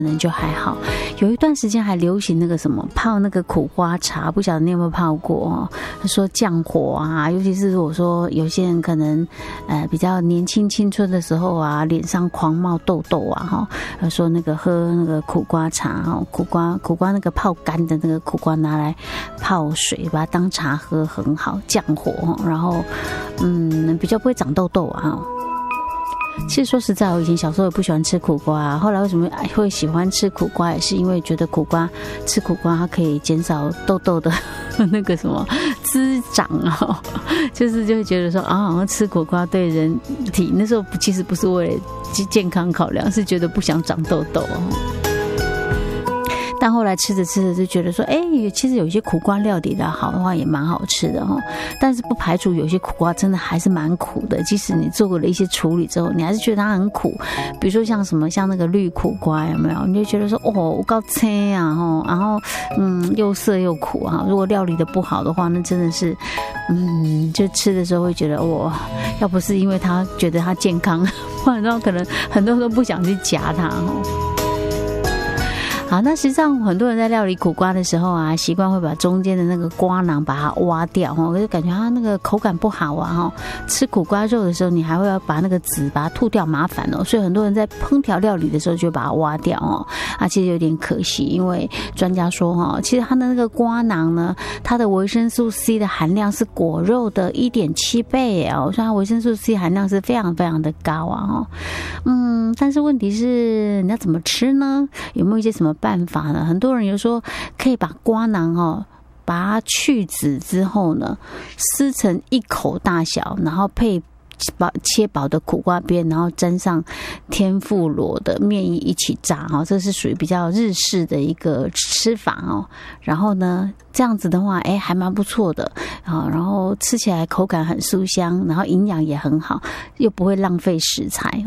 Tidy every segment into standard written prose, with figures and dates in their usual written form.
可能就还好。有一段时间还流行那个什么泡那个苦瓜茶，不晓得你有没有泡过哦？他说降火啊，尤其是我说有些人可能比较年轻青春的时候啊，脸上狂冒痘痘啊哈，说那个喝那个苦瓜茶哈，苦瓜那个泡干的那个苦瓜拿来泡水，把它当茶喝很好，降火，然后比较不会长痘痘啊。其实说实在，我以前小时候也不喜欢吃苦瓜，后来为什么会喜欢吃苦瓜，也是因为觉得吃苦瓜它可以减少痘痘的那个什么滋长啊，就会觉得说啊，好像吃苦瓜对人体那时候其实不是为了健康考量，是觉得不想长痘痘哦。但后来吃着就觉得说，其实有一些苦瓜料理的好的话也蛮好吃的哈。但是不排除有些苦瓜真的还是蛮苦的，即使你做过了一些处理之后，你还是觉得它很苦。比如说像那个绿苦瓜有没有？你就觉得说我够青啊哈，然后又涩又苦啊。如果料理的不好的话，那真的是就吃的时候会觉得要不是因为他觉得它健康，不然的话可能很多人都不想去夹它哈。好，那实际上很多人在料理苦瓜的时候啊，习惯会把中间的那个瓜囊把它挖掉哈，我就感觉它那个口感不好啊哈。吃苦瓜肉的时候，你还会要把那个籽把它吐掉，麻烦哦。所以很多人在烹调料理的时候就把它挖掉哦。其实有点可惜，因为专家说其实它的那个瓜囊呢，它的维生素 C 的含量是果肉的 1.7 倍哦，所以它维生素 C 含量是非常非常的高啊但是问题是你要怎么吃呢？有没有一些什么办法呢？很多人有说可以把瓜囊把它去籽之后呢，撕成1口大小，然后配切薄的苦瓜边，然后沾上天妇罗的面衣一起炸这是属于比较日式的一个吃法然后呢，这样子的话还蛮不错的然后吃起来口感很酥香，然后营养也很好，又不会浪费食材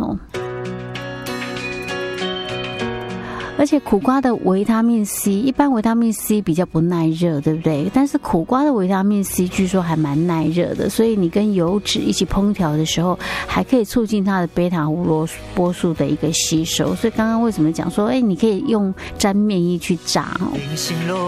而且苦瓜的维他命 C， 一般维他命 C 比较不耐热，对不对？但是苦瓜的维他命 C 据说还蛮耐热的，所以你跟油脂一起烹调的时候，还可以促进它的贝塔胡萝卜素的一个吸收。所以刚刚为什么讲说，你可以用沾面衣去炸